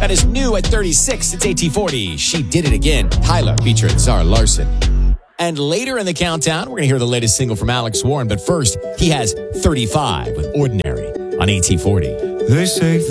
That is new at 36. It's AT40. She Did It Again. Tyler featuring Zara Larson. And later in the countdown, we're going to hear the latest single from Alex Warren. But first, he has 35 with Ordinary on AT40. They say